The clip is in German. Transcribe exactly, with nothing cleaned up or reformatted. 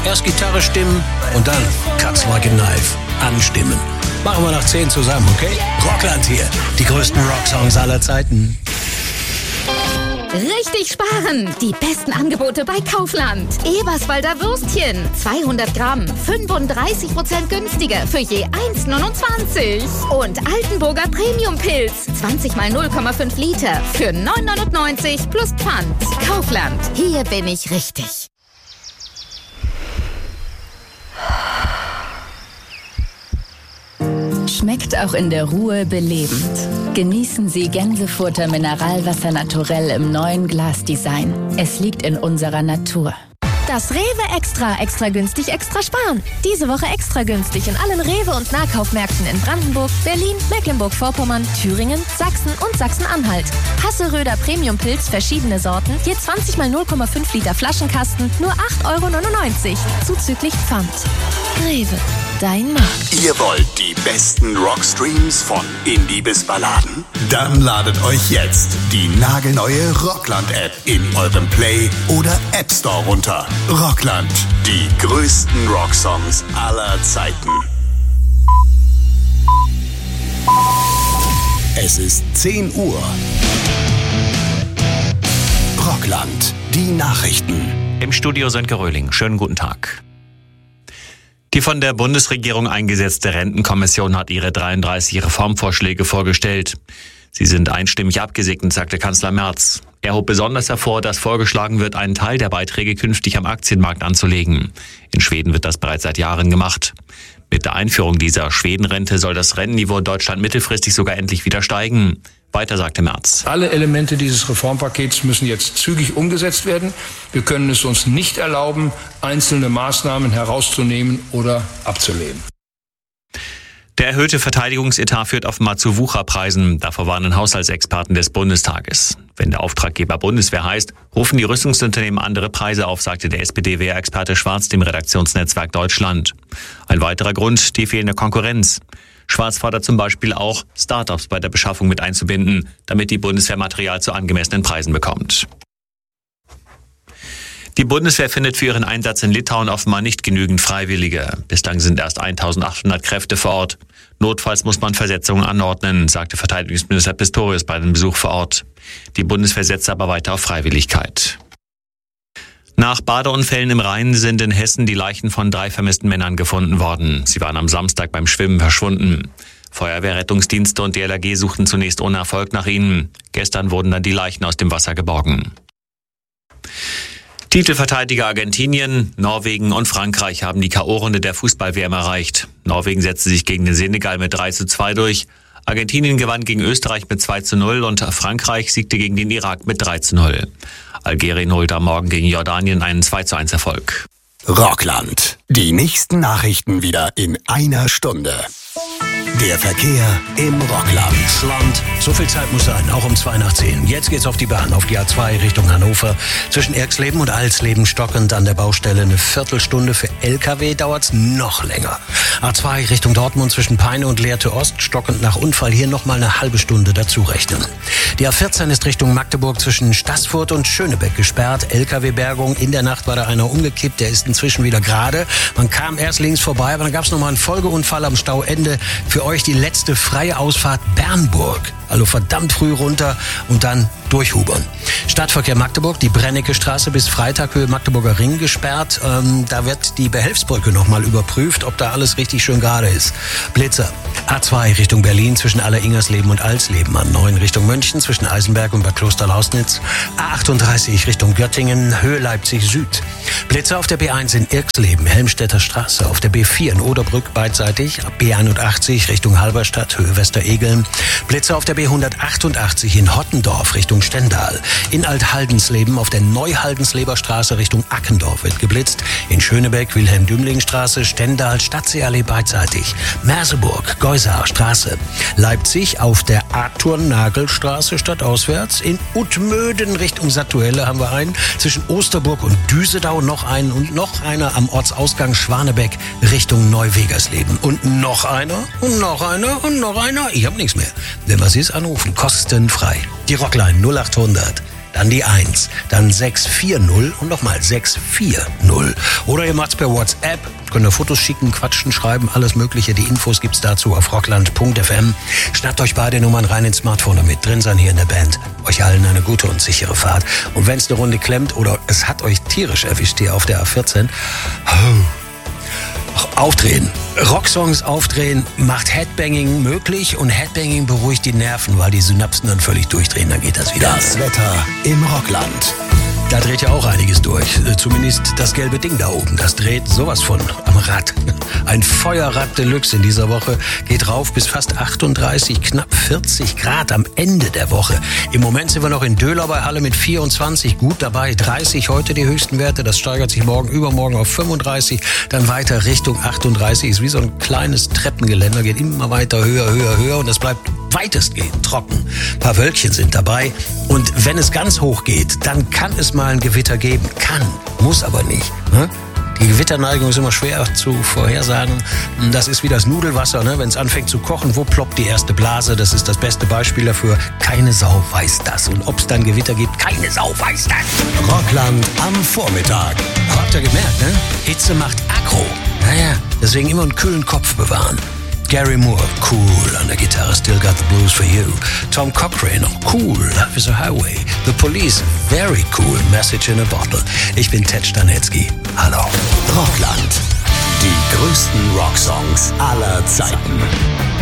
Erst Gitarre stimmen und dann Cuts like a knife. Anstimmen. Machen wir nach zehn zusammen, okay? Rockland hier. Die größten Rocksongs aller Zeiten. Richtig sparen! Die besten Angebote bei Kaufland. Eberswalder Würstchen. zweihundert Gramm. fünfunddreißig Prozent günstiger für je eins neunundzwanzig. Und Altenburger Premium-Pilz. zwanzig mal null Komma fünf Liter für neun neunundneunzig plus Pfand. Kaufland. Hier bin ich richtig. Schmeckt auch in der Ruhe belebend. Genießen Sie Gänsefutter Mineralwasser naturell im neuen Glasdesign. Es liegt in unserer Natur. Das Rewe Extra, extra günstig, extra sparen. Diese Woche extra günstig in allen Rewe- und Nahkaufmärkten in Brandenburg, Berlin, Mecklenburg-Vorpommern, Thüringen, Sachsen und Sachsen-Anhalt. Hasseröder Premium-Pilz, verschiedene Sorten, je zwanzig mal null Komma fünf Liter Flaschenkasten, nur acht Euro neunundneunzig, zuzüglich Pfand. Rewe, dein Markt. Ihr wollt die besten Rockstreams von Indie bis Balladen? Dann ladet euch jetzt die nagelneue Rockland-App in eurem Play- oder App Store runter. Rockland, die größten Rocksongs aller Zeiten. Es ist zehn Uhr. Rockland, die Nachrichten. Im Studio Sönke Röhling. Schönen guten Tag. Die von der Bundesregierung eingesetzte Rentenkommission hat ihre dreiunddreißig Reformvorschläge vorgestellt. Sie sind einstimmig abgesegnet, sagte Kanzler Merz. Er hob besonders hervor, dass vorgeschlagen wird, einen Teil der Beiträge künftig am Aktienmarkt anzulegen. In Schweden wird das bereits seit Jahren gemacht. Mit der Einführung dieser Schwedenrente soll das Rentenniveau in Deutschland mittelfristig sogar endlich wieder steigen. Weiter sagte Merz. Alle Elemente dieses Reformpakets müssen jetzt zügig umgesetzt werden. Wir können es uns nicht erlauben, einzelne Maßnahmen herauszunehmen oder abzulehnen. Der erhöhte Verteidigungsetat führt offenbar zu Wucherpreisen. Davor warnen Haushaltsexperten des Bundestages. Wenn der Auftraggeber Bundeswehr heißt, rufen die Rüstungsunternehmen andere Preise auf, sagte der S P D-Wehrexperte Schwarz dem Redaktionsnetzwerk Deutschland. Ein weiterer Grund, die fehlende Konkurrenz. Schwarz fordert zum Beispiel auch, Start-ups bei der Beschaffung mit einzubinden, damit die Bundeswehr Material zu angemessenen Preisen bekommt. Die Bundeswehr findet für ihren Einsatz in Litauen offenbar nicht genügend Freiwillige. Bislang sind erst eintausendachthundert Kräfte vor Ort. Notfalls muss man Versetzungen anordnen, sagte Verteidigungsminister Pistorius bei dem Besuch vor Ort. Die Bundeswehr setzt aber weiter auf Freiwilligkeit. Nach Badeunfällen im Rhein sind in Hessen die Leichen von drei vermissten Männern gefunden worden. Sie waren am Samstag beim Schwimmen verschwunden. Feuerwehr, Rettungsdienste und die L A G suchten zunächst ohne Erfolg nach ihnen. Gestern wurden dann die Leichen aus dem Wasser geborgen. Titelverteidiger Argentinien, Norwegen und Frankreich haben die K O-Runde der Fußball-W M erreicht. Norwegen setzte sich gegen den Senegal mit drei zu zwei durch. Argentinien gewann gegen Österreich mit zwei zu null und Frankreich siegte gegen den Irak mit drei zu null. Algerien holte am Morgen gegen Jordanien einen zwei zu eins Erfolg. Rockland. Die nächsten Nachrichten wieder in einer Stunde. Der Verkehr im Rockland. Land. So viel Zeit muss sein, auch um zwei nach zehn. Jetzt geht's auf die Bahn, auf die A zwei Richtung Hannover. Zwischen Erxleben und Alsleben stockend an der Baustelle eine Viertelstunde. Für L K W dauert's noch länger. A zwei Richtung Dortmund zwischen Peine und Lehrte Ost stockend nach Unfall. Hier nochmal eine halbe Stunde dazu rechnen. Die A vierzehn ist Richtung Magdeburg zwischen Staßfurt und Schönebeck gesperrt. L K W-Bergung. In der Nacht war da einer umgekippt. Der ist inzwischen wieder gerade. Man kam erst links vorbei, aber dann gab's nochmal einen Folgeunfall am Stauende. Für euch die letzte freie Ausfahrt Bernburg. Also verdammt früh runter und dann durchhubern. Stadtverkehr Magdeburg, die Brennecke-Straße bis Freitag Höhe Magdeburger Ring gesperrt. Ähm, da wird die Behelfsbrücke nochmal überprüft, ob da alles richtig schön gerade ist. Blitzer. A zwei Richtung Berlin zwischen Aller-Ingersleben und Alsleben. A neun Richtung München zwischen Eisenberg und Bad Kloster-Lausnitz. A achtunddreißig Richtung Göttingen, Höhe Leipzig Süd. Blitzer auf der B eins in Irxleben, Helmstedter Straße. Auf der B vier in Oderbrück beidseitig. B einundachtzig Richtung Halberstadt, Höhe Westeregeln. Blitzer auf der B hundertachtundachtzig in Hottendorf Richtung Stendal. In Althaldенsleben auf der Neuhaldensleber Straße Richtung Ackendorf wird geblitzt. In Schönebeck, Wilhelm-Dümling-Straße, Stendal, Stadtseeallee beidseitig. Merseburg, Geusar Straße. Leipzig auf der Arthur-Nagel-Straße stadtauswärts. In Utmöden Richtung Sattuelle haben wir einen. Zwischen Osterburg und Düsedau noch einen und noch einer am Ortsausgang Schwanebeck Richtung Neuwegersleben. Und noch einer und noch einer und noch einer. Ich habe nichts mehr. Wenn was ist, anrufen. Kostenfrei. Die Rockline null achthundert dann die eins, dann sechs vier null und nochmal sechs vier null. Oder ihr macht's per WhatsApp, könnt ihr Fotos schicken, quatschen, schreiben, alles mögliche. Die Infos gibt's dazu auf rockland punkt f m. Schnappt euch beide Nummern rein ins Smartphone, damit drin sein hier in der Band. Euch allen eine gute und sichere Fahrt. Und wenn's eine Runde klemmt oder es hat euch tierisch erwischt hier auf der A vierzehn, aufdrehen. Rocksongs aufdrehen macht Headbanging möglich und Headbanging beruhigt die Nerven, weil die Synapsen dann völlig durchdrehen, dann geht das wieder. Das Wetter im Rockland. Da dreht ja auch einiges durch. Zumindest das gelbe Ding da oben. Das dreht sowas von am Rad. Ein Feuerrad Deluxe in dieser Woche geht rauf bis fast achtunddreißig, knapp vierzig Grad am Ende der Woche. Im Moment sind wir noch in Döhler bei Halle mit vierundzwanzig, gut dabei. dreißig heute die höchsten Werte. Das steigert sich morgen, übermorgen auf fünfunddreißig. Dann weiter Richtung achtunddreißig. Ist wie so ein kleines Treppengeländer. Geht immer weiter höher, höher, höher. Und es bleibt weitestgehend trocken. Ein paar Wölkchen sind dabei. Und wenn es ganz hoch geht, dann kann es mal ein Gewitter geben. Kann, muss aber nicht. Ne? Die Gewitterneigung ist immer schwer zu vorhersagen. Das ist wie das Nudelwasser, ne? Wenn es anfängt zu kochen, wo ploppt die erste Blase? Das ist das beste Beispiel dafür. Keine Sau weiß das. Und ob es dann Gewitter gibt, keine Sau weiß das. Rockland am Vormittag. Habt ihr gemerkt, ne? Hitze macht aggro. Naja, deswegen immer einen kühlen Kopf bewahren. Gary Moore, cool an der Gitarre, Still Got the Blues for You. Tom Cochrane, cool, Life is a Highway. The Police, very cool, Message in a Bottle. Ich bin Ted Stanetzky. Hallo. Rockland. Die größten Rocksongs aller Zeiten.